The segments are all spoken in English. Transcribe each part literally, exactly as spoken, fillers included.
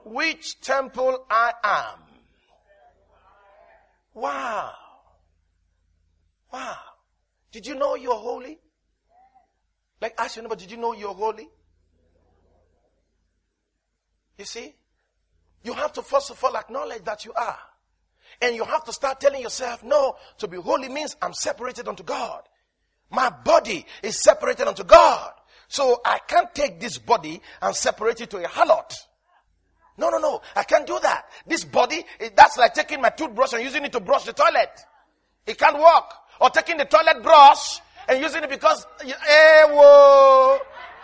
which temple I am. Wow. Wow. Did you know you're holy? Like, ask your neighbor, did you know you're holy? You see? You have to first of all acknowledge that you are. And you have to start telling yourself, no, to be holy means I'm separated unto God. My body is separated unto God. So I can't take this body and separate it to a harlot. No, no, no. I can't do that. This body, that's like taking my toothbrush and using it to brush the toilet. It can't work. Or taking the toilet brush and using it because, eh, whoa.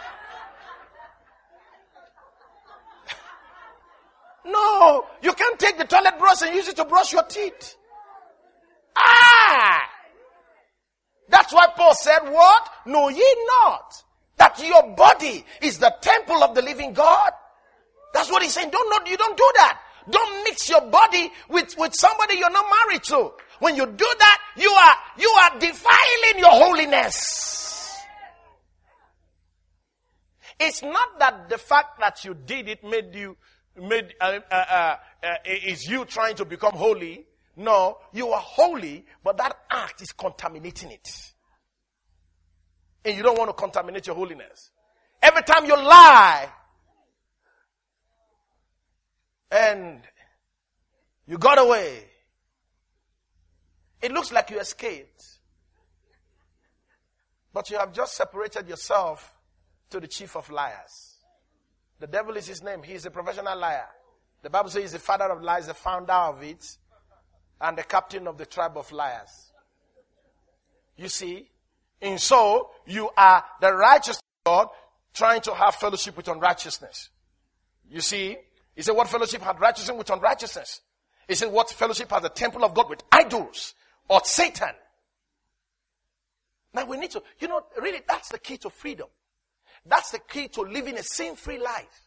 No, you can't take the toilet brush and use it to brush your teeth. Ah! That's why Paul said, what? Know ye not that your body is the temple of the living God? That's what he's saying. Don't know, you don't do that. Don't mix your body with, with somebody you're not married to. When you do that, you are, you are defiling your holiness. It's not that the fact that you did it made you, made, uh, uh, uh, uh, is you trying to become holy. No, you are holy, but that act is contaminating it. And you don't want to contaminate your holiness. Every time you lie, and you got away, it looks like you escaped. But you have just separated yourself to the chief of liars. The devil is his name. He is a professional liar. The Bible says he's the father of lies, the founder of it, and the captain of the tribe of liars. You see? And so, you are the righteous God trying to have fellowship with unrighteousness. You see? He said, what fellowship had righteousness with unrighteousness? He said, what fellowship has the temple of God with idols or Satan? Now we need to, you know, really that's the key to freedom. That's the key to living a sin-free life.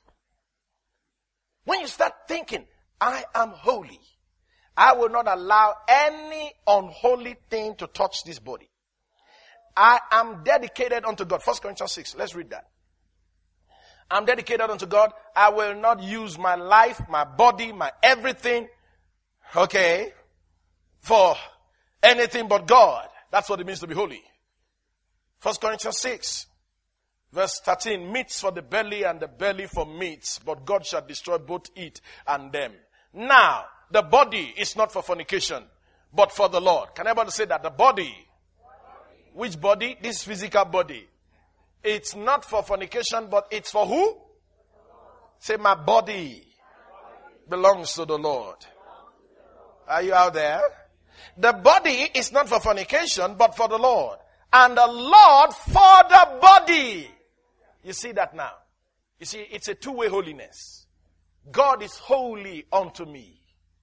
When you start thinking, I am holy, I will not allow any unholy thing to touch this body. I am dedicated unto God. First Corinthians six, let's read that. I'm dedicated unto God. I will not use my life, my body, my everything, okay, for anything but God. That's what it means to be holy. First Corinthians six, verse thirteen, meats for the belly and the belly for meats, but God shall destroy both it and them. Now, the body is not for fornication, but for the Lord. Can everybody say that? The body. Which body? This physical body. It's not for fornication, but it's for who? Say, my body belongs to the Lord. Are you out there? The body is not for fornication, but for the Lord. And the Lord for the body. You see that now? You see, it's a two-way holiness. God is holy unto me.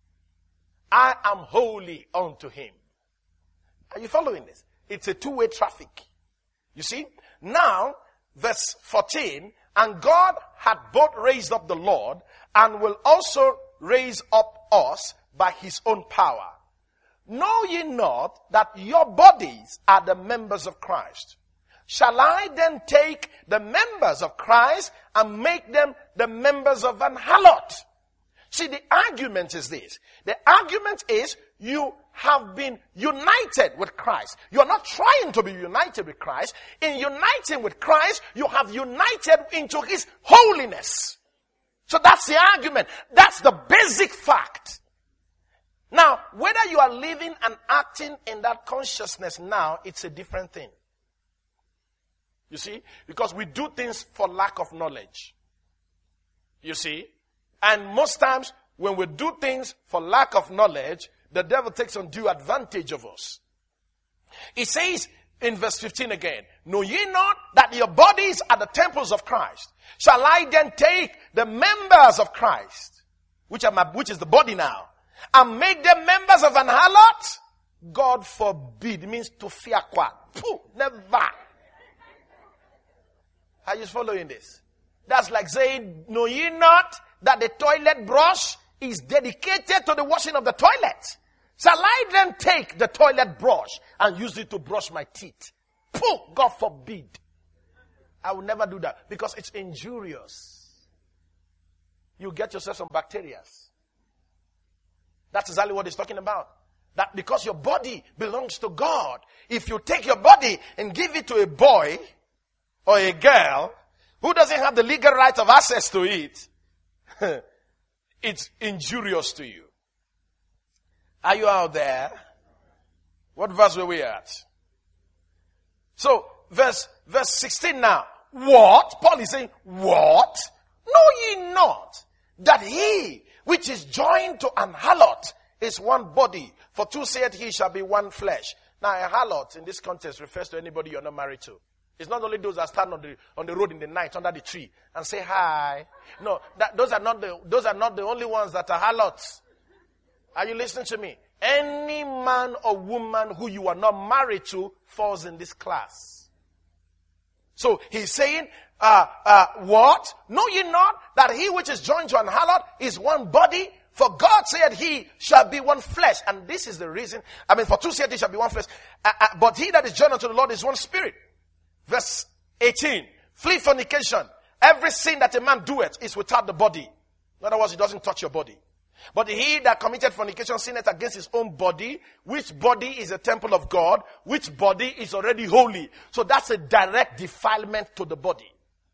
I am holy unto him. Are you following this? It's a two-way traffic. You see? Now, verse fourteen, and God had both raised up the Lord and will also raise up us by his own power. Know ye not that your bodies are the members of Christ? Shall I then take the members of Christ and make them the members of an harlot? See, the argument is this. The argument is you have been united with Christ. You are not trying to be united with Christ. In uniting with Christ, you have united into his holiness. So that's the argument. That's the basic fact. Now, whether you are living and acting in that consciousness now, it's a different thing. You see? Because we do things for lack of knowledge. You see? And most times, when we do things for lack of knowledge, the devil takes undue advantage of us. He says in verse fifteen again, know ye not that your bodies are the temples of Christ? Shall I then take the members of Christ, which are my, which is the body now, and make them members of an harlot? God forbid. It means to fear what? Pooh, never. Are you following this? That's like saying, know ye not that the toilet brush is dedicated to the washing of the toilet? Shall I then take the toilet brush and use it to brush my teeth? Pooh, God forbid. I will never do that because it's injurious. you get yourself some bacteria. That's exactly what he's talking about. That because your body belongs to God, if you take your body and give it to a boy or a girl who doesn't have the legal right of access to it, it's injurious to you. Are you out there? What verse were we at? So, verse, verse sixteen now. What? Paul is saying, what? Know ye not that he which is joined to an harlot is one body? For two said he shall be one flesh. Now, a harlot in this context refers to anybody you're not married to. It's not only those that stand on the on the road in the night under the tree and say hi. No, that, those are not the those are not the only ones that are harlots. Are you listening to me? Any man or woman who you are not married to falls in this class. So he's saying, uh, uh, what? Know ye not that he which is joined to an harlot is one body? For God said he shall be one flesh. And this is the reason. I mean, for two said he shall be one flesh. Uh, uh, but he that is joined unto the Lord is one spirit. Verse eighteen. Flee fornication. Every sin that a man doeth is without the body. In other words, it doesn't touch your body. But he that committed fornication sinneth against his own body, which body is a temple of God, which body is already holy. So that's a direct defilement to the body.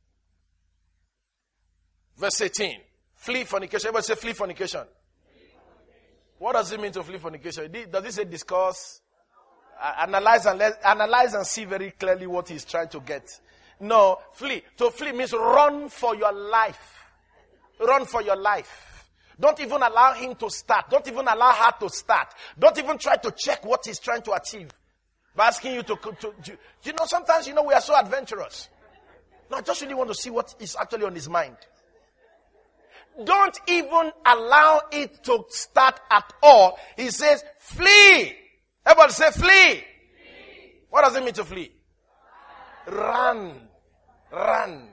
Verse eighteen. Flee fornication. Everybody say flee fornication. What does it mean to flee fornication? Does it say discuss? Uh, analyze and let, analyze and see very clearly what he's trying to get. No, flee. To flee means run for your life. Run for your life. Don't even allow him to start. Don't even allow her to start. Don't even try to check what he's trying to achieve. By asking you to, to, to you know, sometimes, you know, we are so adventurous. No, I just really want to see what is actually on his mind. Don't even allow it to start at all. He says, flee. Everybody say flee. Flee. What does it mean to flee? Run. Run.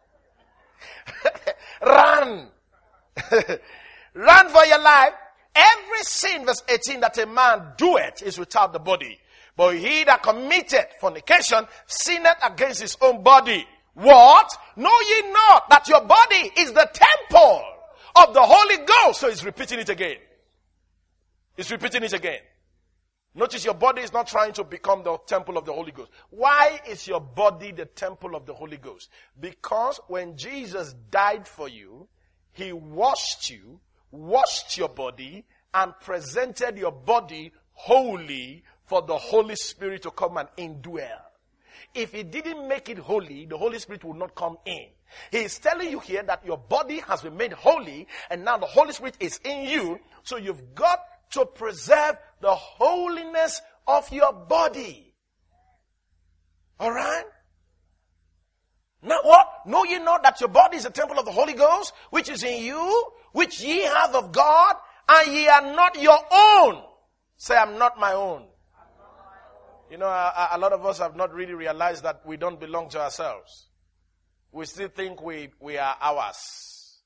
Run. Run for your life. Every sin, verse eighteen, that a man doeth is without the body. But he that committed fornication sinneth against his own body. What? Know ye not that your body is the temple of the Holy Ghost? So he's repeating it again. He's repeating it again. Notice your body is not trying to become the temple of the Holy Ghost. Why is your body the temple of the Holy Ghost? Because when Jesus died for you, he washed you, washed your body, and presented your body holy for the Holy Spirit to come and indwell. If he didn't make it holy, the Holy Spirit will not come in. He is telling you here that your body has been made holy, and now the Holy Spirit is in you, so you've got to preserve the holiness of your body. Alright? Now what? Know ye not that your body is a temple of the Holy Ghost, which is in you, which ye have of God, and ye are not your own. Say, I'm not my own. You know, a, a lot of us have not really realized that we don't belong to ourselves. We still think we, we are ours.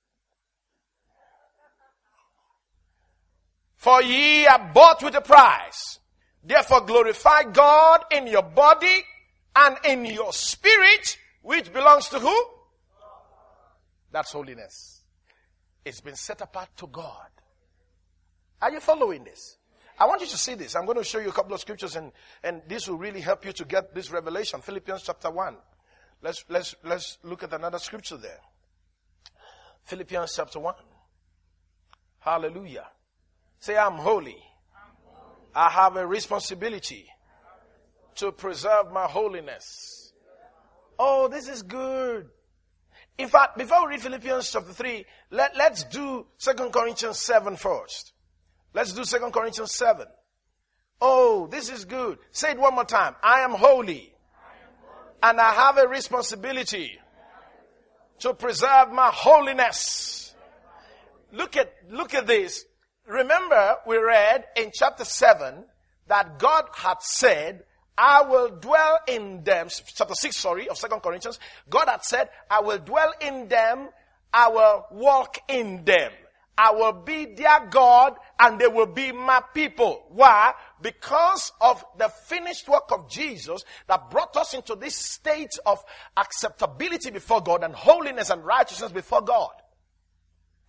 For ye are bought with a price. Therefore glorify God in your body and in your spirit, which belongs to who? That's holiness. It's been set apart to God. Are you following this? I want you to see this. I'm going to show you a couple of scriptures, and, and this will really help you to get this revelation. Philippians chapter one. Let's, let's, let's look at another scripture there. Philippians chapter one. Hallelujah. Say, I'm holy. I have a responsibility to preserve my holiness. Oh, this is good. In fact, before we read Philippians chapter three, let, let's do Second Corinthians seven first. Let's do Second Corinthians seven. Oh, this is good. Say it one more time. I am holy. And I have a responsibility to preserve my holiness. Look at, look at this. Remember, we read in chapter seven that God had said, I will dwell in them. Chapter six, sorry, of Second Corinthians. God had said, I will dwell in them. I will walk in them. I will be their God and they will be my people. Why? Because of the finished work of Jesus that brought us into this state of acceptability before God and holiness and righteousness before God.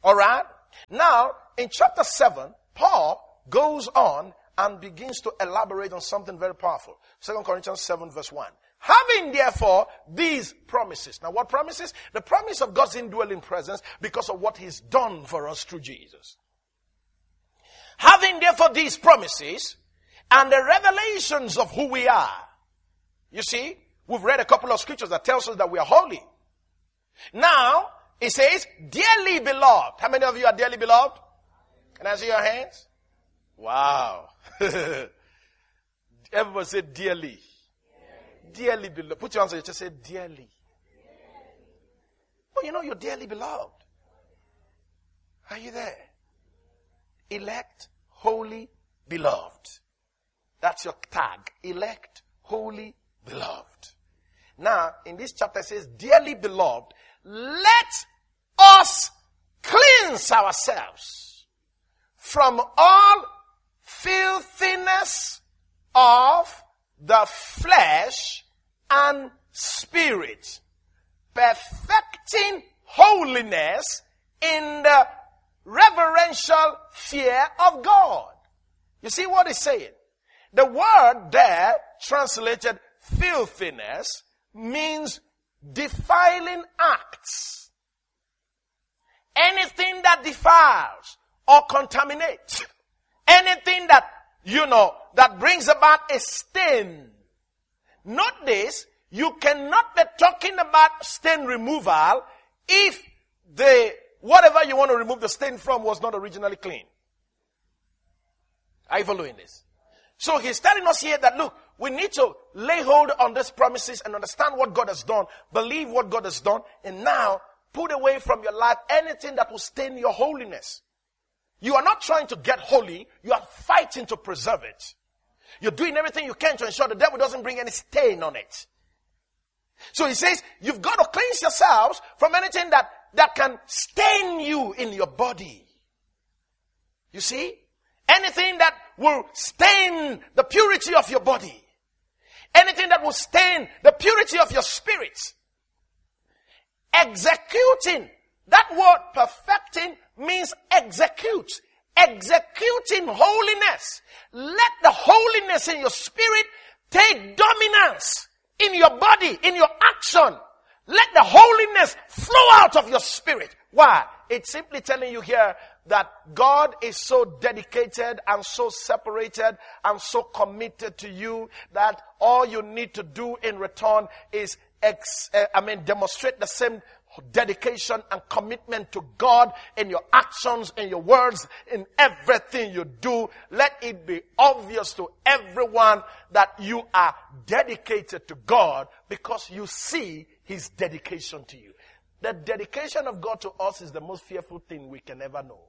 All right? Now, in chapter seven, Paul goes on and begins to elaborate on something very powerful. Second Corinthians seven verse one. Having therefore these promises. Now what promises? The promise of God's indwelling presence because of what he's done for us through Jesus. Having therefore these promises and the revelations of who we are. You see, we've read a couple of scriptures that tells us that we are holy. Now, it says, dearly beloved. How many of you are dearly beloved? Can I see your hands? Wow. Everybody say dearly. Dearly beloved. Put your hands on your chest, say dearly. Well, you know you're dearly beloved. Are you there? Elect, holy, beloved. That's your tag. Elect, holy, beloved. Now, in this chapter it says, dearly beloved, let us cleanse ourselves from all filthiness of the flesh and spirit, perfecting holiness in the reverential fear of God. You see what he's saying? The word there, translated filthiness, means defiling acts. Anything that defiles or contaminates. Anything that, you know, that brings about a stain. Note this, you cannot be talking about stain removal if the, whatever you want to remove the stain from was not originally clean. Are you following this? So he's telling us here that, look, we need to lay hold on these promises and understand what God has done, believe what God has done, and now put away from your life anything that will stain your holiness. You are not trying to get holy, you are fighting to preserve it. You're doing everything you can to ensure the devil doesn't bring any stain on it. So he says, you've got to cleanse yourselves from anything that, that can stain you in your body. You see? Anything that will stain the purity of your body. Anything that will stain the purity of your spirit. Executing. That word perfecting means execute. Executing holiness. Let the holiness in your spirit take dominance in your body, in your action. Let the holiness flow out of your spirit. Why? It's simply telling you here that God is so dedicated and so separated and so committed to you that all you need to do in return is, ex, uh, I mean, demonstrate the same dedication and commitment to God in your actions, in your words, in everything you do. Let it be obvious to everyone that you are dedicated to God because you see His dedication to you. The dedication of God to us is the most fearful thing we can ever know.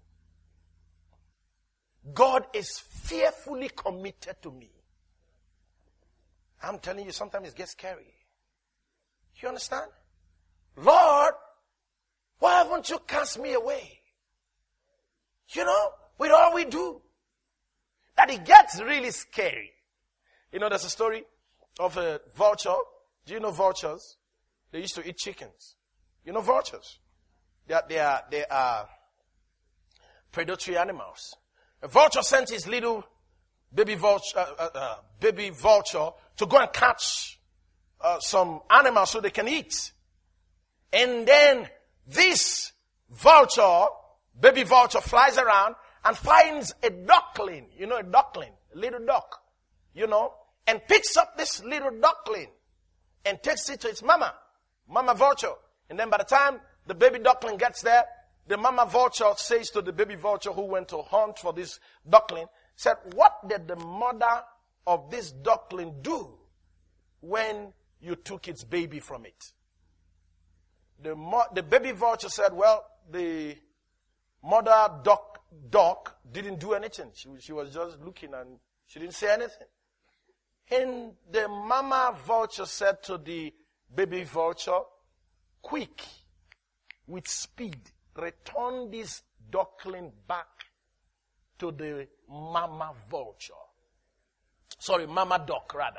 God is fearfully committed to me. I'm telling you, sometimes it gets scary. You understand? Lord, why haven't you cast me away? You know, with all we do. That it gets really scary. You know, there's a story of a vulture. Do you know vultures? They used to eat chickens. You know vultures? They are, they are, they are predatory animals. A vulture sent his little baby vulture, uh, uh, uh, baby vulture to go and catch uh, some animals so they can eat. And then this vulture, baby vulture, flies around and finds a duckling. You know, a duckling, a little duck, you know, and picks up this little duckling and takes it to its mama, mama vulture. And then by the time the baby duckling gets there, the mama vulture says to the baby vulture who went to hunt for this duckling, said, what did the mother of this duckling do when you took its baby from it? The, mo- the baby vulture said, well, the mother duck, duck didn't do anything. She, she was just looking and she didn't say anything. And the mama vulture said to the baby vulture, quick, with speed, return this duckling back to the mama vulture. Sorry, mama duck rather.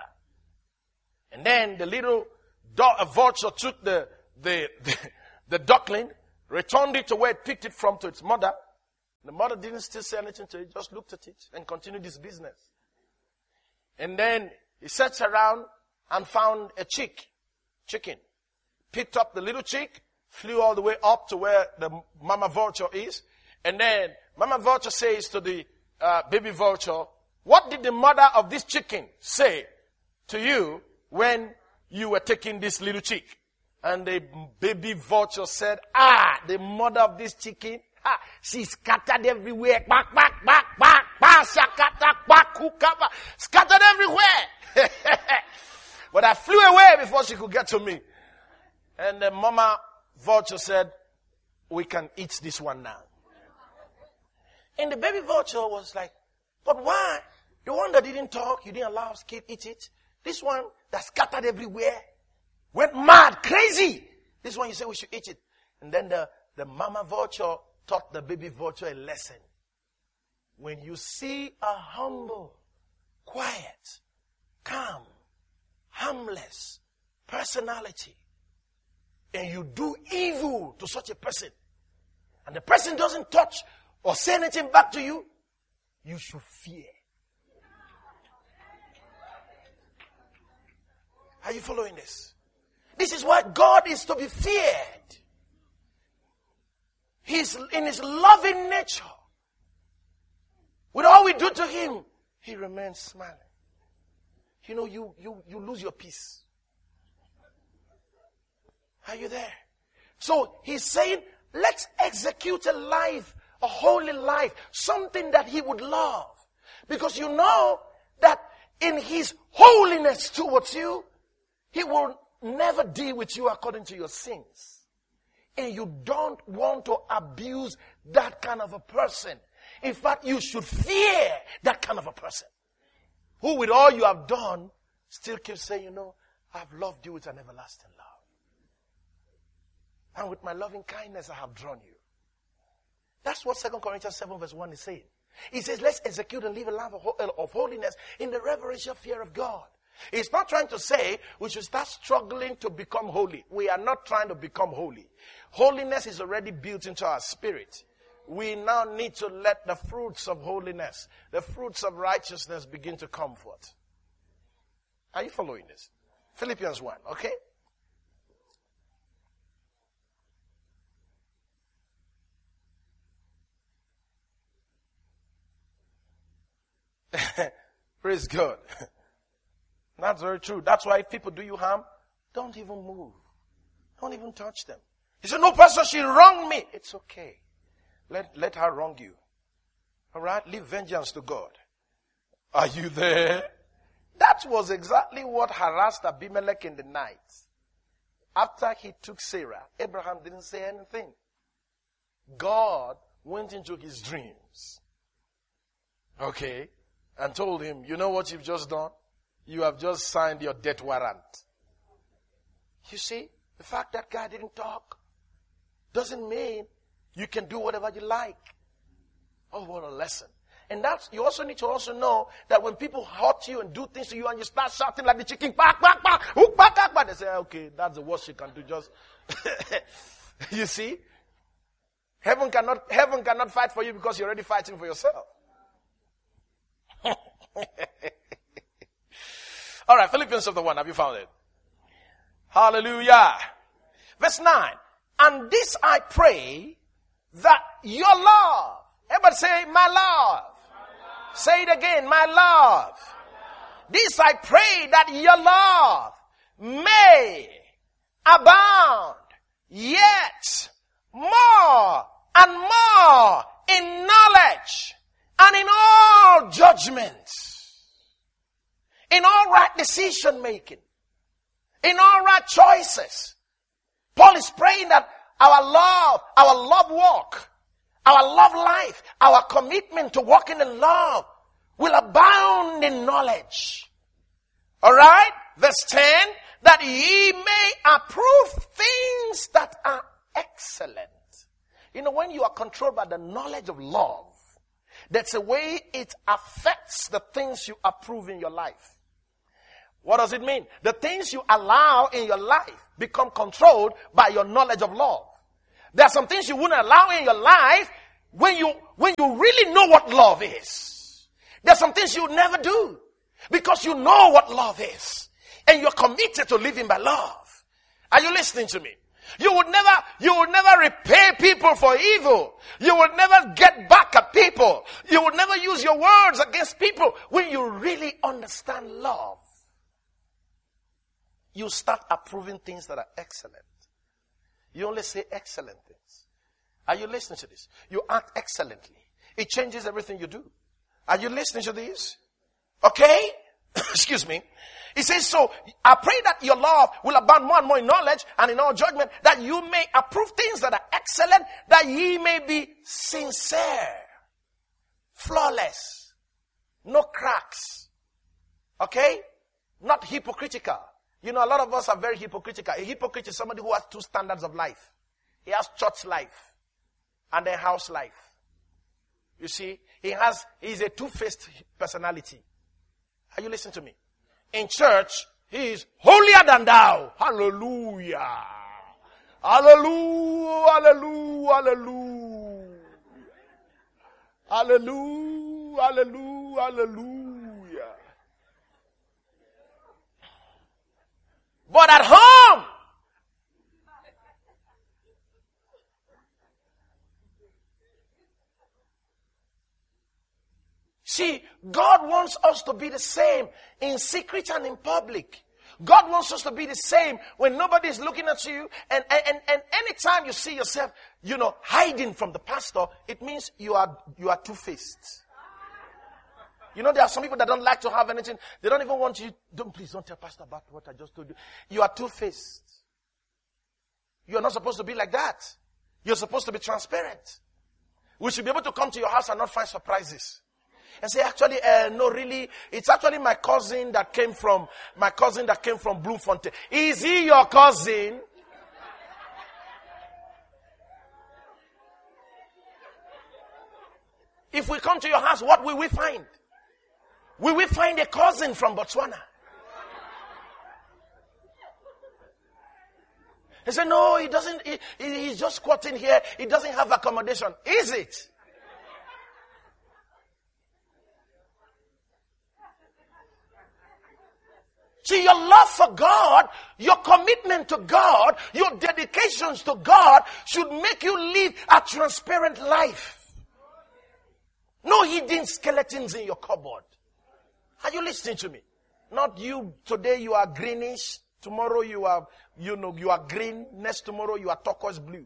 And then the little duck, vulture took the, the, the, the duckling, returned it to where it picked it from to its mother. The mother didn't still say anything to it, just looked at it and continued his business. And then he sat around and found a chick, chicken. Picked up the little chick, flew all the way up to where the mama vulture is. And then mama vulture says to the uh, baby vulture, what did the mother of this chicken say to you when you were taking this little chick? And the baby vulture said, ah, the mother of this chicken, ah, she scattered everywhere. Back, back, back, back, back, shakata, back, kukaba, scattered everywhere. But I flew away before she could get to me. And the mama vulture said, we can eat this one now. And the baby vulture was like, but why? The one that didn't talk, you didn't allow us kid eat it. This one that scattered everywhere, went mad, crazy. This one you say we should eat it. And then the, the mama vulture taught the baby vulture a lesson. When you see a humble, quiet, calm, harmless personality, and you do evil to such a person, and the person doesn't touch or say anything back to you, you should fear. Are you following this? This is why God is to be feared. He's in his loving nature. With all we do to him, he remains smiling. You know, you, you, you lose your peace. Are you there? So he's saying, let's execute a life, a holy life, something that he would love. Because you know that in his holiness towards you, he will never deal with you according to your sins. And you don't want to abuse that kind of a person. In fact, you should fear that kind of a person. Who with all you have done, still keeps saying, you know, I've loved you with an everlasting love. And with my loving kindness I have drawn you. That's what Second Corinthians seven verse one is saying. He says, let's execute and live a life of holiness in the reverential fear of God. It's not trying to say we should start struggling to become holy. We are not trying to become holy. Holiness is already built into our spirit. We now need to let the fruits of holiness, the fruits of righteousness begin to come forth. Are you following this? Philippians one, okay? Praise God. That's very true. That's why if people do you harm, don't even move. Don't even touch them. He said, no, pastor, she wronged me. It's okay. Let, let her wrong you. All right? Leave vengeance to God. Are you there? That was exactly what harassed Abimelech in the night. After he took Sarah, Abraham didn't say anything. God went into his dreams. Okay? And told him, you know what you've just done? You have just signed your death warrant. You see, the fact that guy didn't talk doesn't mean you can do whatever you like. Oh, what a lesson. And that's, you also need to also know that when people hurt you and do things to you and you start shouting like the chicken, back, back, back, hook, back, back, back, they say, okay, that's the worst you can do. Just, you see, heaven cannot, heaven cannot fight for you because you're already fighting for yourself. All right, Philippians chapter one. Have you found it? Hallelujah. Verse nine. And this I pray that your love. Everybody say, my love. My love. Say it again, my love. my love. This I pray that your love may abound yet more and more in knowledge and in all judgments. In all right decision making. In all right choices. Paul is praying that our love, our love walk, our love life, our commitment to walking in love will abound in knowledge. Alright? Verse ten, that ye may approve things that are excellent. You know, when you are controlled by the knowledge of love, that's the way it affects the things you approve in your life. What does it mean? The things you allow in your life become controlled by your knowledge of love. There are some things you wouldn't allow in your life when you, when you really know what love is. There are some things you would never do because you know what love is. And you're committed to living by love. Are you listening to me? You would never, you would never repay people for evil. You would never get back at people. You would never use your words against people when you really understand love. You start approving things that are excellent. You only say excellent things. Are you listening to this? You act excellently. It changes everything you do. Are you listening to this? Okay? Excuse me. He says, so I pray that your love will abound more and more in knowledge and in all judgment, that you may approve things that are excellent, that ye may be sincere, flawless, no cracks. Okay? Not hypocritical. You know, a lot of us are very hypocritical. A hypocrite is somebody who has two standards of life. He has church life and then house life. You see, he has, he's a two-faced personality. Are you listening to me? In church, he is holier than thou. Hallelujah. Hallelujah. Hallelujah. Hallelujah. Hallelujah. Hallelujah. Hallelujah. But at home, see, God wants us to be the same in secret and in public. God wants us to be the same when nobody is looking at you. And, and, and anytime you see yourself, you know, hiding from the pastor, it means you are, you are two-faced. You know, there are some people that don't like to have anything. They don't even want you. Don't, please don't tell pastor about what I just told you. You are two-faced. You are not supposed to be like that. You're supposed to be transparent. We should be able to come to your house and not find surprises. And say, actually, uh, no, really, it's actually my cousin that came from, my cousin that came from Bloemfontein. Is he your cousin? If we come to your house, what will we find? Will we find a cousin from Botswana? He said, no, he doesn't, he, he's just squatting here. He doesn't have accommodation. Is it? See, your love for God, your commitment to God, your dedications to God should make you live a transparent life. No hidden skeletons in your cupboard. Are you listening to me? Not you, today you are greenish, tomorrow you are, you know, you are green, next tomorrow you are turquoise blue.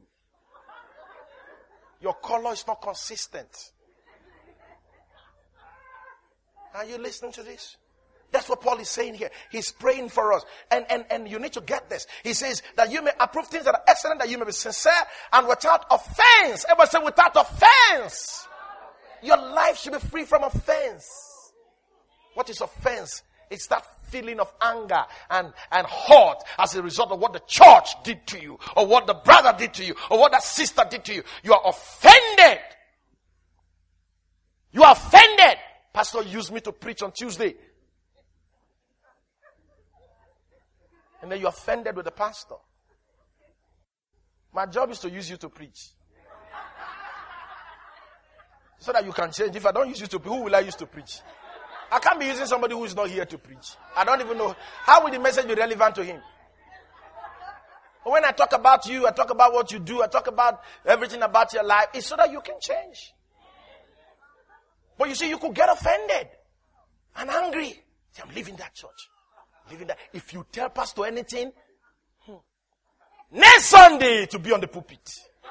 Your color is not consistent. Are you listening to this? That's what Paul is saying here. He's praying for us. And, and, and you need to get this. He says that you may approve things that are excellent, that you may be sincere and without offense. Everybody say without offense. Your life should be free from offense. What is offense? It's that feeling of anger and, and hurt as a result of what the church did to you, or what the brother did to you, or what that sister did to you. You are offended. You are offended. Pastor used me to preach on Tuesday. And then you're offended with the pastor. My job is to use you to preach. So that you can change. If I don't use you to preach, who will I use to preach? I can't be using somebody who is not here to preach. I don't even know. How will the message be relevant to him? But when I talk about you, I talk about what you do, I talk about everything about your life, it's so that you can change. But you see, you could get offended and angry. Say, I'm leaving that church. Leaving that. If you tell pastor anything, hmm, next Sunday to be on the pulpit.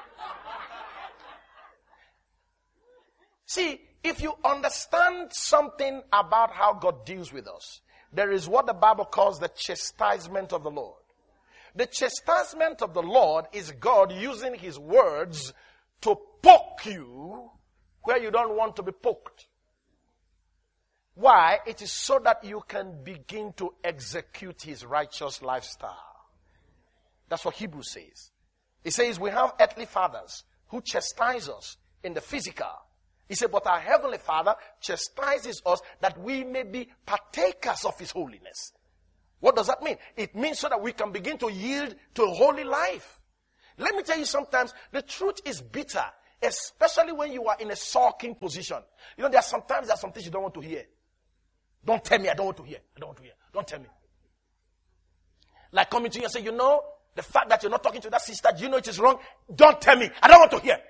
See, if you understand something about how God deals with us, there is what the Bible calls the chastisement of the Lord. The chastisement of the Lord is God using his words to poke you where you don't want to be poked. Why? It is so that you can begin to execute his righteous lifestyle. That's what Hebrews says. It says we have earthly fathers who chastise us in the physical. He said, but our heavenly Father chastises us that we may be partakers of his holiness. What does that mean? It means so that we can begin to yield to a holy life. Let me tell you, sometimes the truth is bitter, especially when you are in a sulking position. You know, there are sometimes there are some things you don't want to hear. Don't tell me, I don't want to hear. I don't want to hear. Don't tell me. Like coming to you and say, you know, the fact that you're not talking to that sister, do you know it is wrong? Don't tell me. I don't want to hear.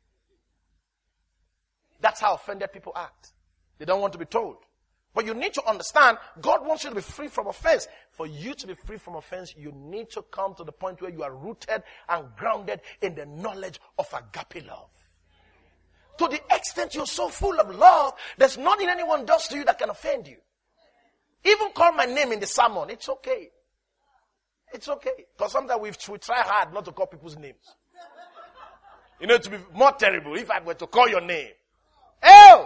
That's how offended people act. They don't want to be told. But you need to understand, God wants you to be free from offense. For you to be free from offense, you need to come to the point where you are rooted and grounded in the knowledge of agape love. To the extent you're so full of love, there's nothing anyone does to you that can offend you. Even call my name in the sermon, it's okay. It's okay. Because sometimes we we try hard not to call people's names. You know, it would be more terrible if I were to call your name. Ew!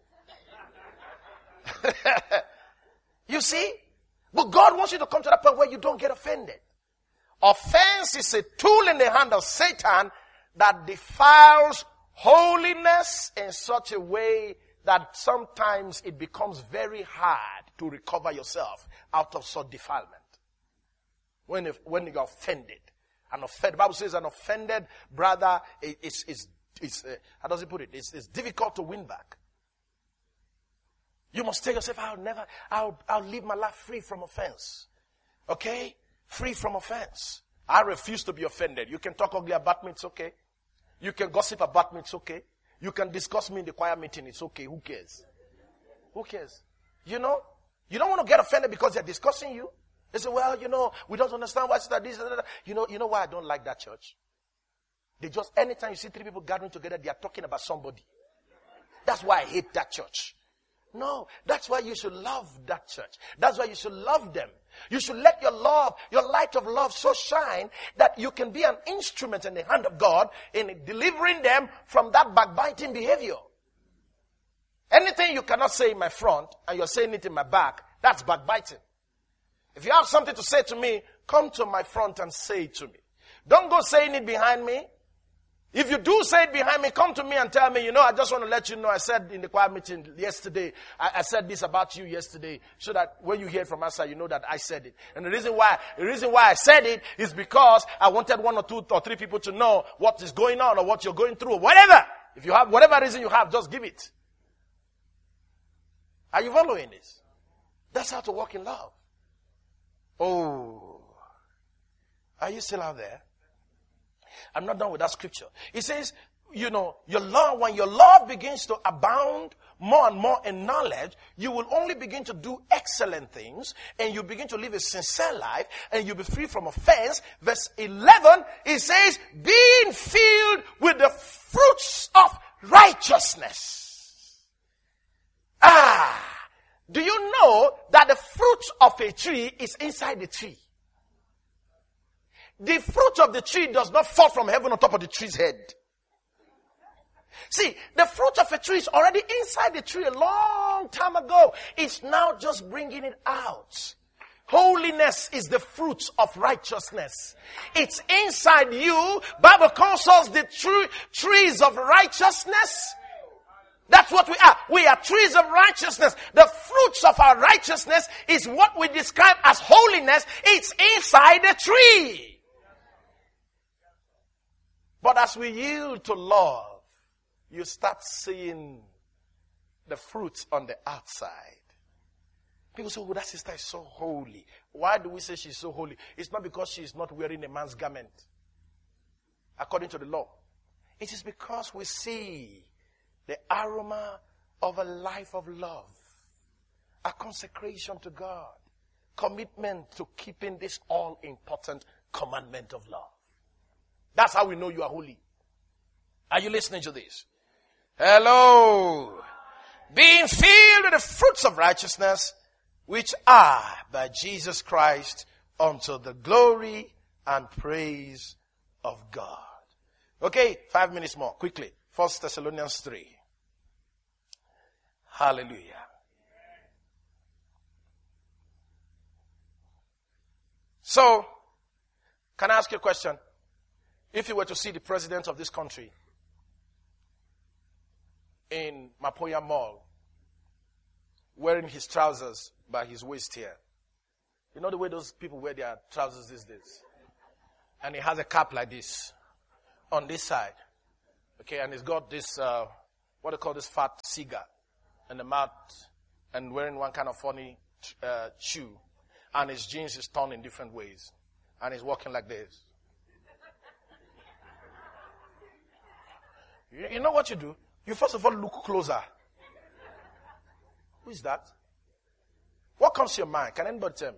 You see? But God wants you to come to that point where you don't get offended. Offense is a tool in the hand of Satan that defiles holiness in such a way that sometimes it becomes very hard to recover yourself out of such defilement. When, if, when you're offended. An offended, the Bible says an offended brother is, is, is uh, how does it put it? It's, it's difficult to win back. You must tell yourself, I'll never, I'll, I'll live my life free from offense. Okay? Free from offense. I refuse to be offended. You can talk ugly about me, it's okay. You can gossip about me, it's okay. You can discuss me in the choir meeting, it's okay. Who cares? Who cares? You know? You don't want to get offended because they're discussing you. They say, well, you know, we don't understand what's that, this, that, that. You know, you know why I don't like that church? They just, anytime you see three people gathering together, they are talking about somebody. That's why I hate that church. No, that's why you should love that church. That's why you should love them. You should let your love, your light of love so shine that you can be an instrument in the hand of God in delivering them from that backbiting behavior. Anything you cannot say in my front and you're saying it in my back, that's backbiting. If you have something to say to me, come to my front and say it to me. Don't go saying it behind me. If you do say it behind me, come to me and tell me, you know, I just want to let you know, I said in the choir meeting yesterday, I, I said this about you yesterday, so that when you hear it from outside, you know that I said it. And the reason why, the reason why I said it is because I wanted one or two or three people to know what is going on or what you're going through or whatever. If you have, whatever reason you have, just give it. Are you following this? That's how to walk in love. Oh. Are you still out there? I'm not done with that scripture. It says, you know, your love, when your love begins to abound more and more in knowledge, you will only begin to do excellent things, and you begin to live a sincere life, and you'll be free from offense. Verse eleven, it says, being filled with the fruits of righteousness. Ah, do you know that the fruit of a tree is inside the tree? The fruit of the tree does not fall from heaven on top of the tree's head. See, the fruit of a tree is already inside the tree a long time ago. It's now just bringing it out. Holiness is the fruit of righteousness. It's inside you. Bible calls us the true trees of righteousness. That's what we are. We are trees of righteousness. The fruits of our righteousness is what we describe as holiness. It's inside the tree. But as we yield to love, you start seeing the fruits on the outside. People say, oh, that sister is so holy. Why do we say she's so holy? It's not because she's not wearing a man's garment, according to the law. It is because we see the aroma of a life of love, a consecration to God, commitment to keeping this all-important commandment of love. That's how we know you are holy. Are you listening to this? Hello. Being filled with the fruits of righteousness, which are by Jesus Christ unto the glory and praise of God. Okay, five minutes more, quickly. First Thessalonians three. Hallelujah. So, can I ask you a question? If you were to see the president of this country in Mapoya Mall wearing his trousers by his waist here, you know the way those people wear their trousers these days? And he has a cap like this. on this side. Okay, and he's got this, uh, what they call this fat cigar in the mouth and wearing one kind of funny uh, shoe. And his jeans is torn in different ways. And he's walking like this. You, you know what you do? You first of all look closer. Who is that? What comes to your mind? Can anybody tell me?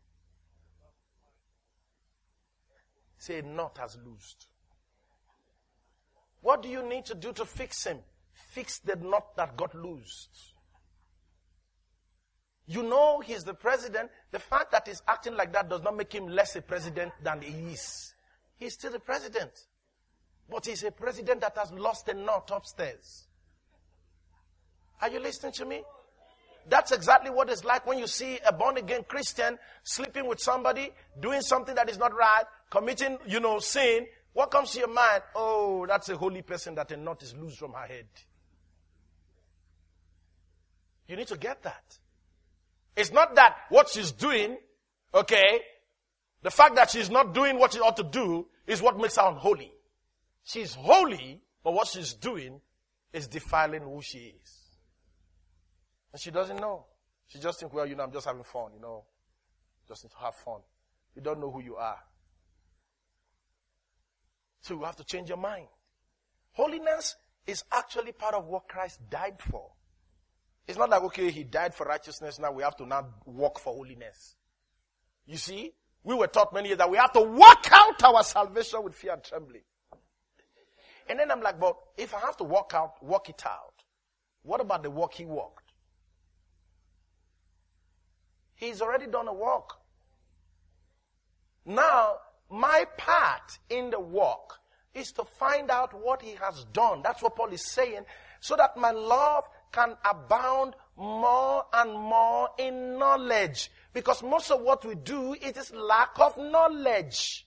Say a knot has loosed. What do you need to do to fix him? Fix the knot that got loosed. You know he's the president. The fact that he's acting like that does not make him less a president than he is. He's still the president. But he's a president that has lost a knot upstairs. Are you listening to me? That's exactly what it's like when you see a born-again Christian sleeping with somebody, doing something that is not right, committing, you know, sin. What comes to your mind? Oh, that's a holy person that a knot is loose from her head. You need to get that. It's not that what she's doing, okay, the fact that she's not doing what she ought to do is what makes her unholy. She's holy, but what she's doing is defiling who she is. And she doesn't know. She just thinks, well, you know, I'm just having fun, you know. Just need to have fun. You don't know who you are. So you have to change your mind. Holiness is actually part of what Christ died for. It's not like, okay, he died for righteousness, now we have to now walk for holiness. You see, we were taught many years that we have to work out our salvation with fear and trembling. And then I'm like, but if I have to work out, work it out. What about the work he walked? He's already done a work. Now, my part in the work is to find out what he has done. That's what Paul is saying. So that my love can abound more and more in knowledge. Because most of what we do, it is lack of knowledge.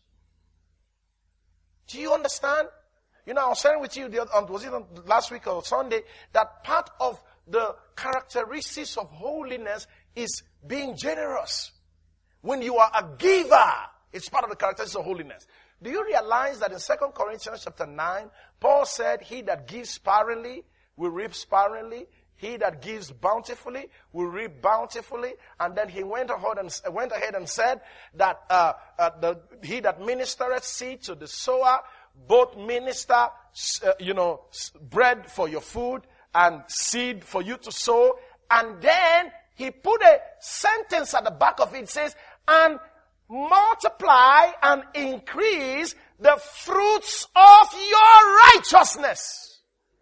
Do you understand? You know, I was sharing with you, the other, was it on last week or Sunday, that part of the characteristics of holiness is being generous. When you are a giver, it's part of the characteristics of holiness. Do you realize that in Second Corinthians chapter nine, Paul said, he that gives sparingly will reap sparingly. He that gives bountifully will reap bountifully. And then he went ahead and, went ahead and said that uh, uh, the, he that ministereth seed to the sower, both minister, uh, you know, bread for your food and seed for you to sow. And then he put a sentence at the back of it. It says, and multiply and increase the fruits of your righteousness.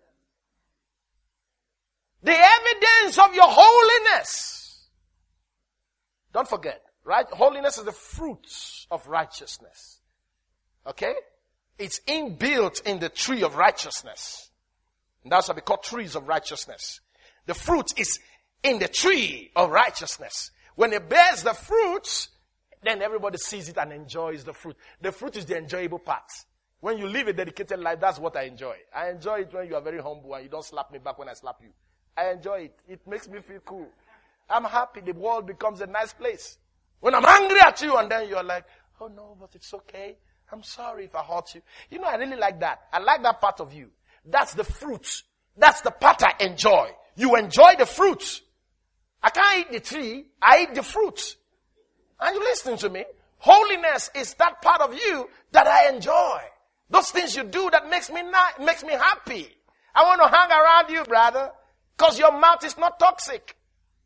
The evidence of your holiness. Don't forget, right? Holiness is the fruits of righteousness. Okay? It's inbuilt in the tree of righteousness. And that's why we call trees of righteousness. The fruit is in the tree of righteousness. When it bears the fruits, then everybody sees it and enjoys the fruit. The fruit is the enjoyable part. When you live a dedicated life, that's what I enjoy. I enjoy it when you are very humble and you don't slap me back when I slap you. I enjoy it. It makes me feel cool. I'm happy. The world becomes a nice place. When I'm angry at you and then you're like, oh no, but it's okay. I'm sorry if I hurt you. You know, I really like that. I like that part of you. That's the fruit. That's the part I enjoy. You enjoy the fruit. I can't eat the tree. I eat the fruit. Are you listening to me? Holiness is that part of you that I enjoy. Those things you do that makes me ni- makes me happy. I want to hang around you, brother, because your mouth is not toxic.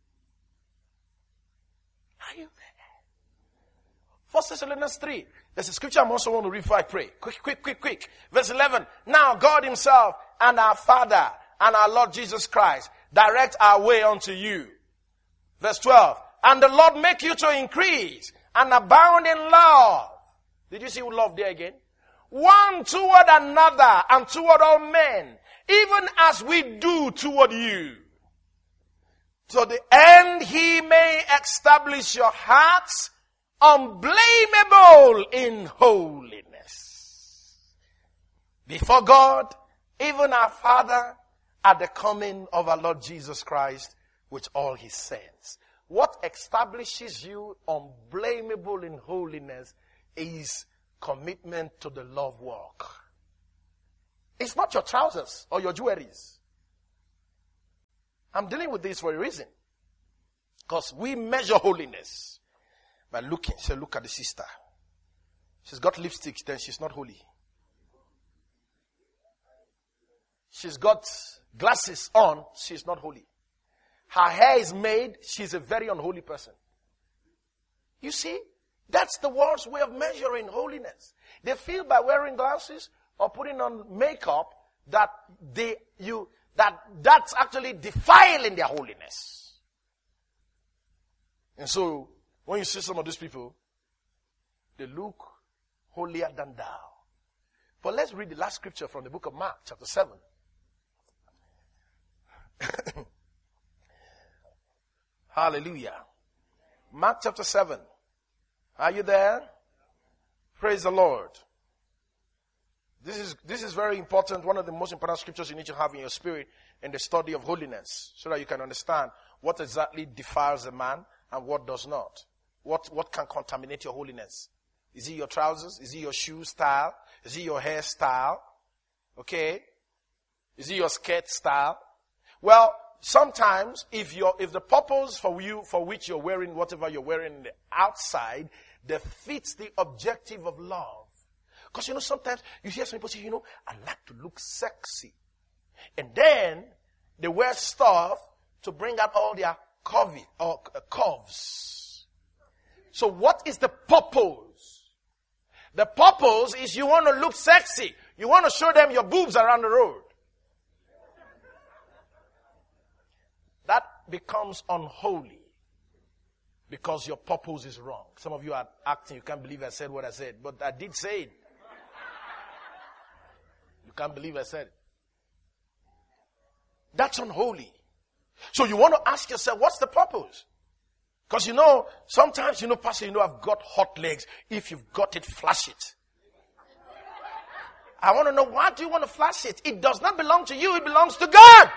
Are you there? First Thessalonians three. There's a scripture I'm also want to read before I pray. Quick, quick, quick, quick. Verse eleven. Now God himself and our Father and our Lord Jesus Christ direct our way unto you. Verse twelve. And the Lord make you to increase and abound in love. Did you see love there again? One toward another and toward all men, even as we do toward you. To the end he may establish your hearts unblameable in holiness before God, even our Father, at the coming of our Lord Jesus Christ with all his saints. What establishes you unblameable in holiness is commitment to the love work. It's not your trousers or your jewelries. I'm dealing with this for a reason. Because we measure holiness by looking. Say, look at the sister. She's got lipstick, then she's not holy. She's got glasses on, she's not holy. Her hair is made, she's a very unholy person. You see, that's the world's way of measuring holiness. They feel by wearing glasses or putting on makeup that they you that that's actually defiling their holiness. And so, when you see some of these people, they look holier than thou. But let's read the last scripture from the book of Mark, chapter seven. Hallelujah. Mark chapter seven. Are you there? Praise the Lord. This is, this is very important. One of the most important scriptures you need to have in your spirit in the study of holiness, so that you can understand what exactly defiles a man and what does not. What, what can contaminate your holiness? Is it your trousers? Is it your shoe style? Is it your hairstyle? Okay? Is it your skirt style? Well, sometimes if you're, if the purpose for you, for which you're wearing whatever you're wearing in the outside, defeats the objective of love. Because you know, sometimes you hear some people say, you know, I like to look sexy. And then they wear stuff to bring out all their curvy or uh, curves. So what is the purpose? The purpose is you want to look sexy. You want to show them your boobs around the road. That becomes unholy because your purpose is wrong. Some of you are acting, you can't believe I said what I said, but I did say it. You can't believe I said it. That's unholy. So you want to ask yourself, what's the purpose? Because you know, sometimes, you know, Pastor, you know, I've got hot legs. If you've got it, flash it. I want to know, why do you want to flash it? It does not belong to you, it belongs to God.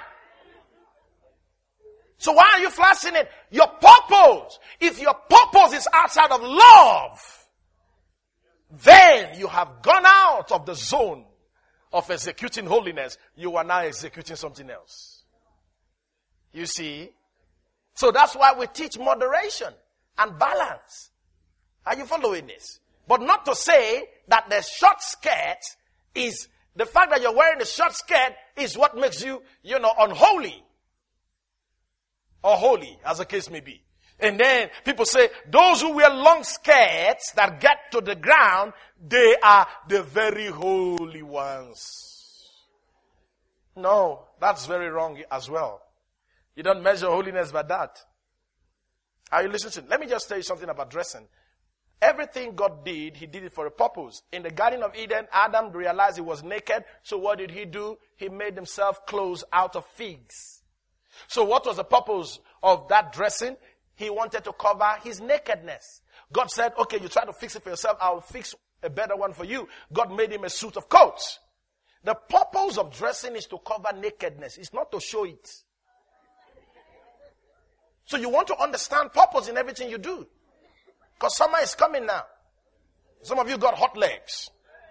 So why are you flashing it? Your purpose. If your purpose is outside of love, then you have gone out of the zone of executing holiness. You are now executing something else. You see? So that's why we teach moderation and balance. Are you following this? But not to say that the short skirt is, the fact that you're wearing the short skirt is what makes you, you know, unholy. Or holy, as the case may be. And then people say, those who wear long skirts that get to the ground, they are the very holy ones. No, that's very wrong as well. You don't measure holiness by that. Are you listening? Let me just tell you something about dressing. Everything God did, He did it for a purpose. In the Garden of Eden, Adam realized he was naked. So what did he do? He made himself clothes out of figs. So what was the purpose of that dressing? He wanted to cover his nakedness. God said, okay, you try to fix it for yourself. I'll fix a better one for you. God made him a suit of coats. The purpose of dressing is to cover nakedness. It's not to show it. So you want to understand purpose in everything you do. Because summer is coming now. Some of you got hot legs.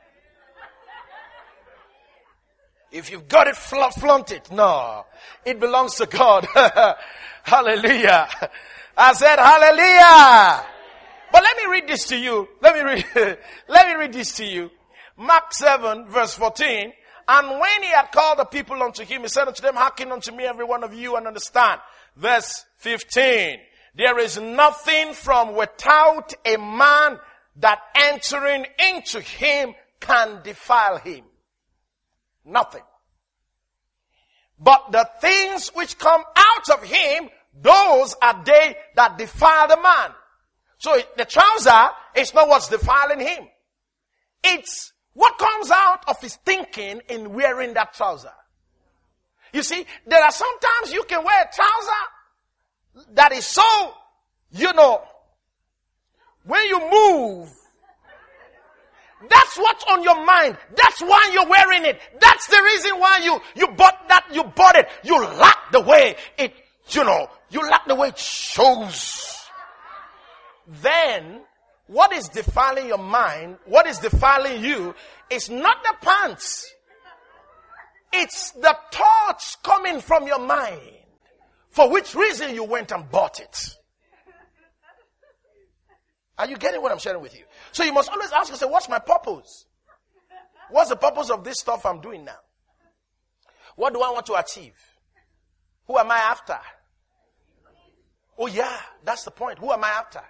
If you've got it, fla- flaunt it. No. It belongs to God. Hallelujah. I said hallelujah. But let me read this to you. Let me read, let me read this to you. Mark seven verse fourteen. And when he had called the people unto him, he said unto them, hearken unto me, every one of you, and understand. Verse fifteen. There is nothing from without a man that entering into him can defile him. Nothing. But the things which come out of him, those are they that defile the man. So the trouser is not what's defiling him. It's what comes out of his thinking in wearing that trouser. You see, there are sometimes you can wear a trouser that is so, you know, when you move, that's what's on your mind. That's why you're wearing it. That's the reason why you, you bought that, you bought it. You like the way it, you know, you like the way it shows. Then, what is defiling your mind, what is defiling you, is not the pants. It's the thoughts coming from your mind. For which reason you went and bought it. Are you getting what I'm sharing with you? So you must always ask yourself, what's my purpose? What's the purpose of this stuff I'm doing now? What do I want to achieve? Who am I after? Oh yeah, that's the point. Who am I after?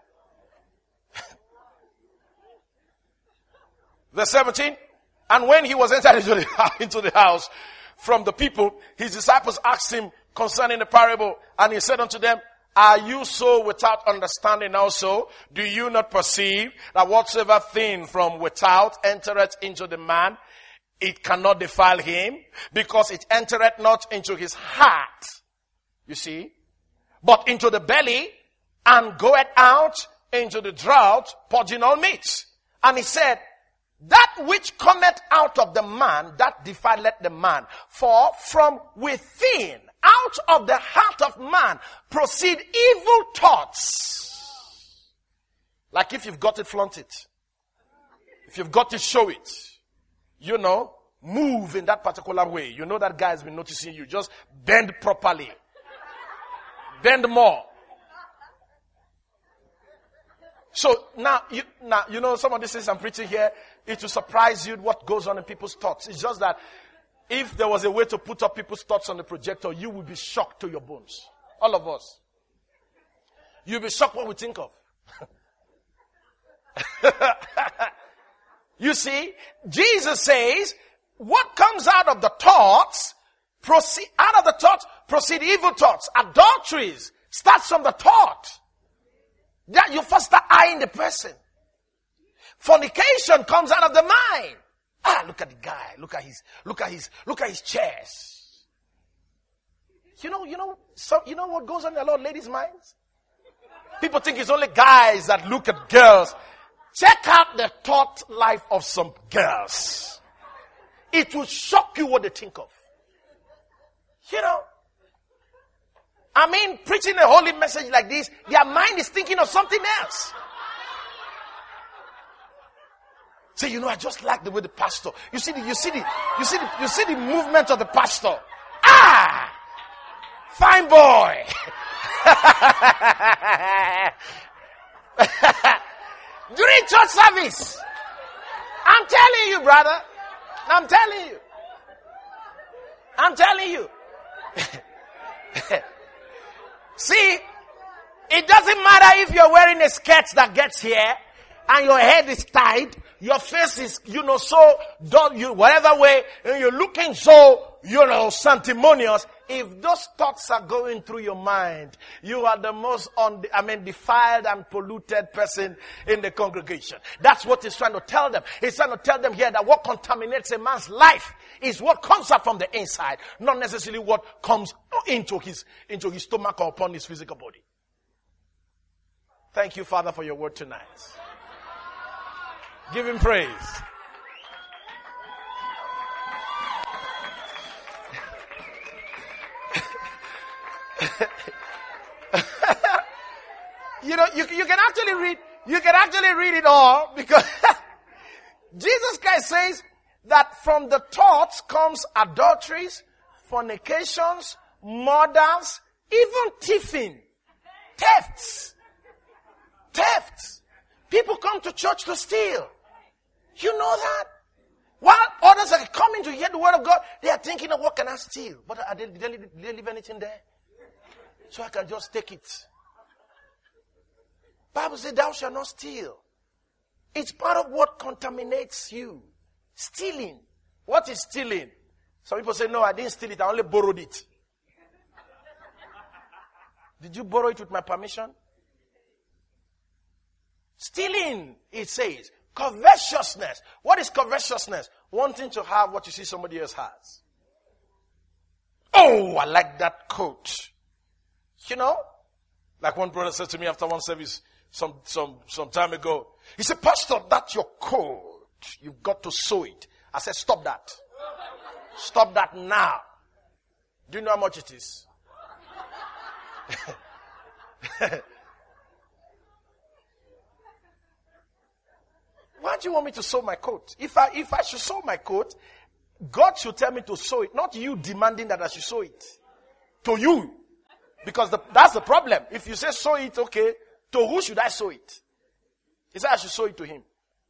Verse seventeen. And when he was entered into the, into the house from the people, his disciples asked him concerning the parable. And he said unto them, are you so without understanding also? Do you not perceive that whatsoever thing from without entereth into the man, it cannot defile him, because it entereth not into his heart, you see, but into the belly, and goeth out into the draught, purging all meats. And he said, that which cometh out of the man, that defileth the man. For from within, out of the heart of man, proceed evil thoughts. Like if you've got it, flaunt it. If you've got it, show it. You know, move in that particular way. You know that guy has been noticing you. Just bend properly. Bend more. So now, you, now, you know, some of these things I'm preaching here, it will surprise you what goes on in people's thoughts. It's just that if there was a way to put up people's thoughts on the projector, you would be shocked to your bones. All of us. You'll be shocked what we think of. You see, Jesus says, what comes out of the thoughts, proceed, out of the thoughts, proceed evil thoughts. Adulteries starts from the thought. That you first start eyeing the person. Fornication comes out of the mind. Ah, look at the guy. Look at his, look at his, look at his chest. You know, you know, so, you know what goes on in a lot of ladies' minds? People think it's only guys that look at girls. Check out the thought life of some girls. It will shock you what they think of. You know, I mean, preaching a holy message like this, their mind is thinking of something else. Say, you know, I just like the way the pastor. You see the, you see the, you see the, you see the movement of the pastor. Ah, fine boy. During church service, I'm telling you, brother. I'm telling you. I'm telling you. See, it doesn't matter if you're wearing a skirt that gets here and your head is tied, your face is, you know, so done, you, whatever way, and you're looking so, you know, sanctimonious. If those thoughts are going through your mind, you are the most, un, I mean, defiled and polluted person in the congregation. That's what he's trying to tell them. He's trying to tell them here that what contaminates a man's life is what comes up from the inside, not necessarily what comes into his, into his stomach or upon his physical body. Thank you, Father, for your word tonight. Give him praise. You know, you, you can actually read, you can actually read it all, because Jesus Christ says that from the thoughts comes adulteries, fornications, murders, even thieving, thefts, thefts. People come to church to steal. You know that? While others are coming to hear the word of God, they are thinking of what can I steal? But are they, did, they, did they leave anything there? So I can just take it. Bible says, thou shalt not steal. It's part of what contaminates you. Stealing. What is stealing? Some people say, no, I didn't steal it. I only borrowed it. Did you borrow it with my permission? Stealing, it says. Covetousness. What is covetousness? Wanting to have what you see somebody else has. Oh, I like that coat. You know? Like one brother said to me after one service some, some, some time ago. He said, Pastor, that's your coat. You've got to sew it. I said, stop that. Stop that now. Do you know how much it is? Why do you want me to sew my coat? If I, if I should sew my coat, God should tell me to sow it, not you demanding that I should sow it. To you. Because the, that's the problem. If you say sow it, okay, to who should I sow it? He said I should sow it to him.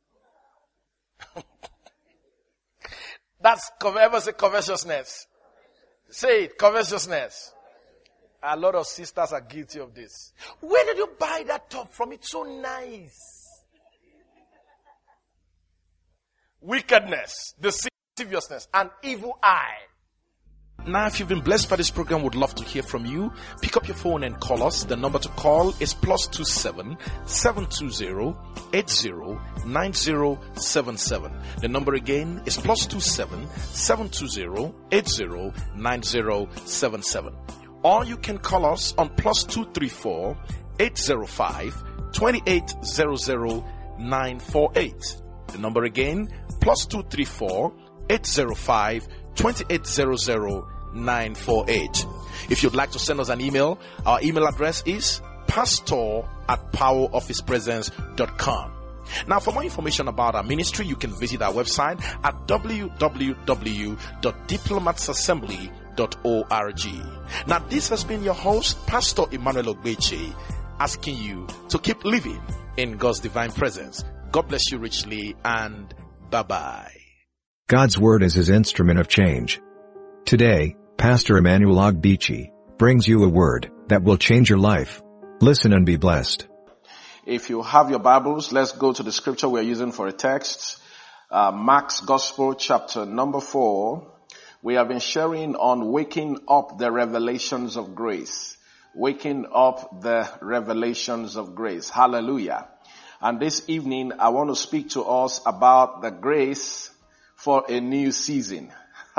That's, ever say covetousness. Say it, covetousness. A lot of sisters are guilty of this. Where did you buy that top from? It's so nice. Wickedness, deceivousness, and evil eye. Now, if you've been blessed by this program, would love to hear from you. Pick up your phone and call us. The number to call is plus two seven seven two zero eight zero nine zero seven seven. The number again is plus two seven seven two zero eight zero nine zero seven seven. Or you can call us on plus two three four eight zero five two eight zero zero nine four eight. The number again, plus two three four eight zero five two eight zero zero nine four eight. If you'd like to send us an email, our email address is pastor at power of his presence dot com. Now, for more information about our ministry, you can visit our website at w w w dot diplomats assembly dot org. Now, this has been your host, Pastor Emmanuel Ogbeche, asking you to keep living in God's divine presence. God bless you richly, and bye-bye. God's Word is His instrument of change. Today, Pastor Emmanuel Ogbeche brings you a word that will change your life. Listen and be blessed. If you have your Bibles, let's go to the scripture we're using for a text. Uh, Mark's Gospel, chapter number four. We have been sharing on waking up the revelations of grace. Waking up the revelations of grace. Hallelujah. And this evening, I want to speak to us about the grace for a new season.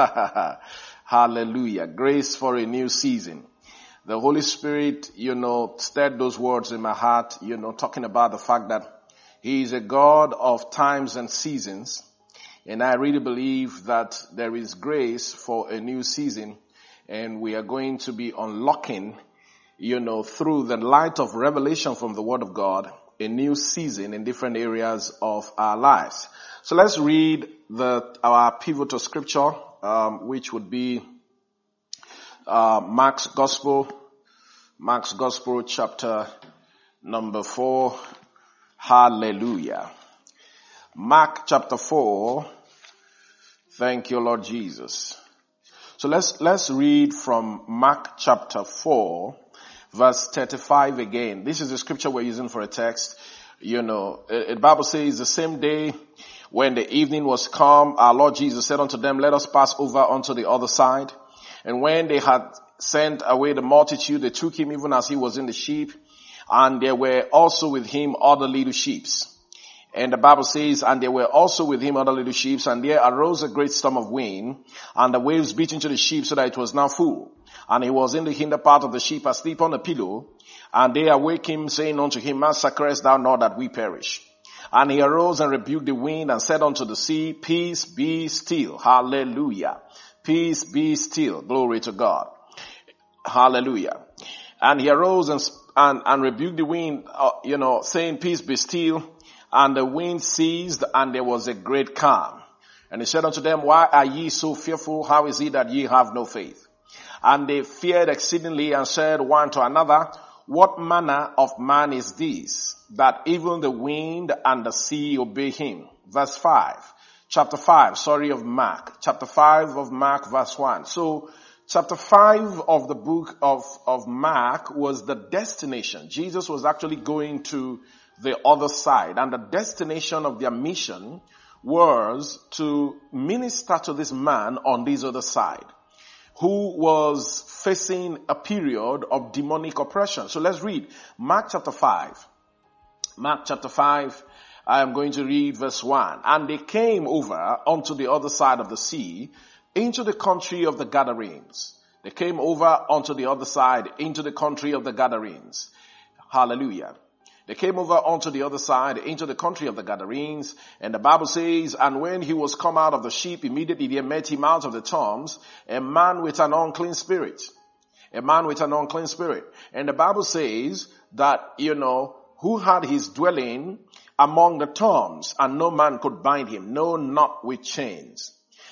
Hallelujah. Grace for a new season. The Holy Spirit, you know, stirred those words in my heart, you know, talking about the fact that He is a God of times and seasons. And I really believe that there is grace for a new season. And we are going to be unlocking, you know, through the light of revelation from the Word of God, a new season in different areas of our lives. So let's read the our pivotal scripture, um, which would be uh, Mark's Gospel, Mark's Gospel, chapter number four. Hallelujah. Mark chapter four. Thank you, Lord Jesus. So let's let's read from Mark chapter four, verse thirty-five again. This is the scripture we're using for a text. You know, the Bible says the same day when the evening was come, our Lord Jesus said unto them, let us pass over unto the other side. And when they had sent away the multitude, they took him even as he was in the sheep. And there were also with him other little sheep. And the Bible says, and there were also with him other little sheep, and there arose a great storm of wind, and the waves beat into the ship so that it was now full. And he was in the hinder part of the ship asleep on a pillow, and they awake him, saying unto him, Master, carest thou not that we perish? And he arose and rebuked the wind, and said unto the sea, Peace, be still. Hallelujah. Peace, be still. Glory to God. Hallelujah. And he arose and and, and rebuked the wind, uh, you know, saying, Peace, be still. And the wind ceased, and there was a great calm. And he said unto them, Why are ye so fearful? How is it that ye have no faith? And they feared exceedingly, and said one to another, What manner of man is this, that even the wind and the sea obey him? Verse five. Chapter five, sorry, of Mark. Chapter five of Mark, verse one. So, chapter five of the book of, of Mark was the destination. Jesus was actually going to the other side, and the destination of their mission was to minister to this man on this other side who was facing a period of demonic oppression. So let's read Mark chapter five. Mark chapter five, I am going to read verse one. And they came over unto the other side of the sea, into the country of the Gadarenes. They came over unto the other side, into the country of the Gadarenes. Hallelujah. They came over onto the other side, into the country of the Gadarenes, and the Bible says, and when he was come out of the ship, immediately there met him out of the tombs a man with an unclean spirit. A man with an unclean spirit. And the Bible says that, you know, who had his dwelling among the tombs, and no man could bind him, no, not with chains.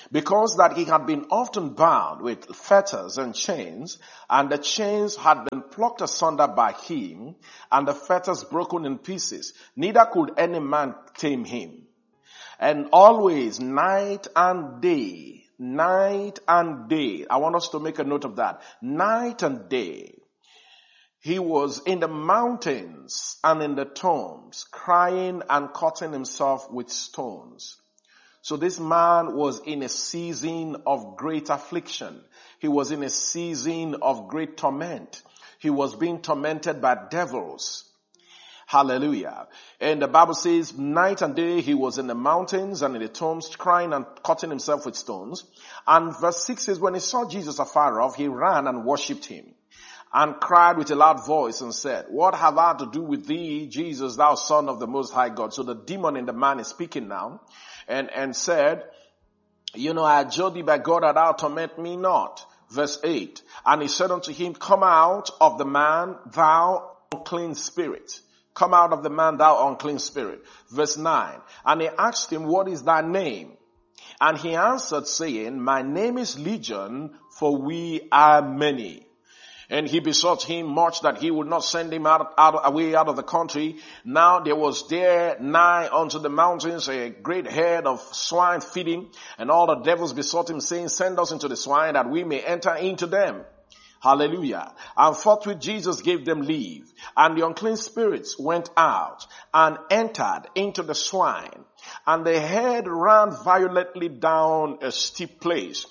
because that he had been often bound with fetters and chains, and the chains had been plucked asunder by him, and the fetters broken in pieces. Neither could any man tame him. And always, night and day, night and day, I want us to make a note of that, night and day, he was in the mountains and in the tombs, crying and cutting himself with stones. So this man was in a season of great affliction. He was in a season of great torment. He was being tormented by devils. Hallelujah. And the Bible says night and day he was in the mountains and in the tombs, crying and cutting himself with stones. And verse six says, when he saw Jesus afar off, he ran and worshipped him, and cried with a loud voice and said, what have I to do with thee, Jesus, thou Son of the Most High God? So the demon in the man is speaking now, and, and said, you know, I adjure thee by God that thou torment me not. Verse eight, and he said unto him, come out of the man, thou unclean spirit. Come out of the man, thou unclean spirit. Verse nine, and he asked him, what is thy name? And he answered, saying, my name is Legion, for we are many. And he besought him much that he would not send him out, out, away out of the country. Now there was there nigh unto the mountains a great herd of swine feeding, and all the devils besought him, saying, send us into the swine, that we may enter into them. Hallelujah. And forthwith Jesus gave them leave, and the unclean spirits went out and entered into the swine, and the herd ran violently down a steep place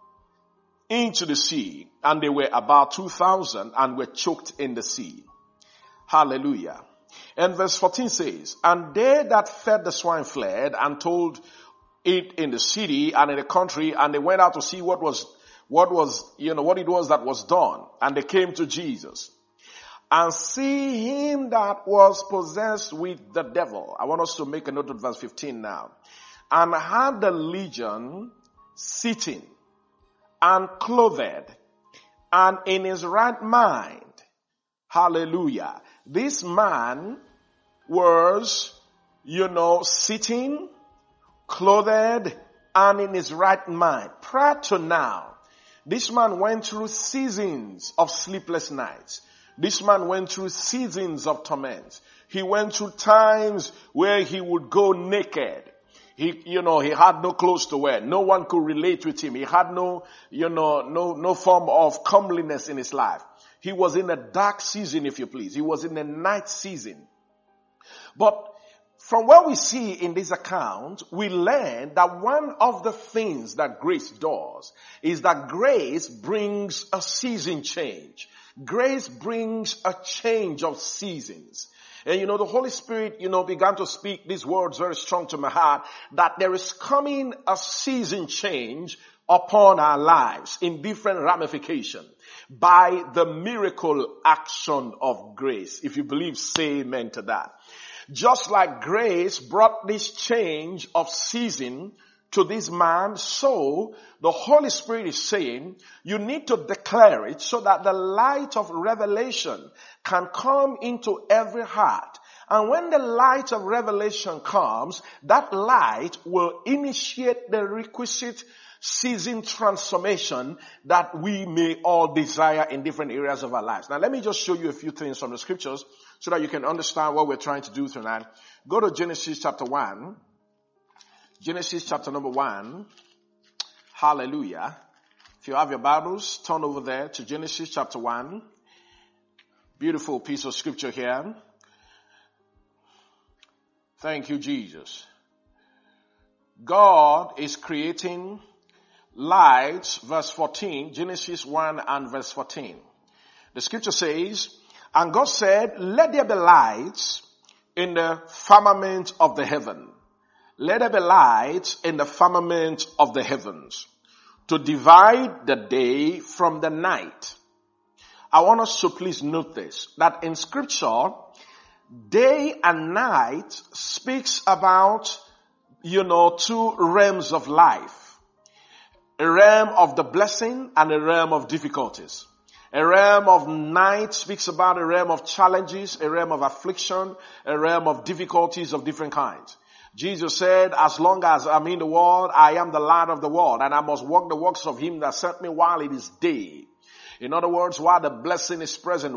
into the sea, and they were about two thousand and were choked in the sea. Hallelujah. And verse fourteen says, and they that fed the swine fled and told it in the city and in the country, and they went out to see what was, what was, you know, what it was that was done. And they came to Jesus, and see him that was possessed with the devil. I want us to make a note of verse fifteen now. And had the legion sitting and clothed and in his right mind. Hallelujah. This man was, you know, sitting, clothed, and in his right mind. Prior to now, this man went through seasons of sleepless nights. This man went through seasons of torment. He went through times where he would go naked. He, you know, he had no clothes to wear. No one could relate with him. He had no, you know, no, no form of comeliness in his life. He was in a dark season, if you please. He was in a night season. But from what we see in this account, we learn that one of the things that grace does is that grace brings a season change. Grace brings a change of seasons. And you know, the Holy Spirit, you know, began to speak these words very strong to my heart, that there is coming a season change upon our lives in different ramifications by the miracle action of grace. If you believe, say amen to that. Just like grace brought this change of season to this man, so the Holy Spirit is saying you need to declare it so that the light of revelation can come into every heart. And when the light of revelation comes, that light will initiate the requisite season transformation that we may all desire in different areas of our lives. Now let me just show you a few things from the scriptures so that you can understand what we're trying to do tonight. Go to Genesis chapter one. Genesis chapter number one. Hallelujah. If you have your Bibles, turn over there to Genesis chapter one. Beautiful piece of scripture here. Thank you, Jesus. God is creating lights, verse fourteen, Genesis one and verse fourteen. The scripture says, and God said, let there be lights in the firmament of the heaven. Let there be lights in the firmament of the heavens to divide the day from the night. I want us to please note this, that in scripture, day and night speaks about, you know, two realms of life. A realm of the blessing and a realm of difficulties. A realm of night speaks about a realm of challenges, a realm of affliction, a realm of difficulties of different kinds. Jesus said, as long as I'm in the world, I am the light of the world, and I must walk the works of him that sent me while it is day. In other words, while the blessing is present,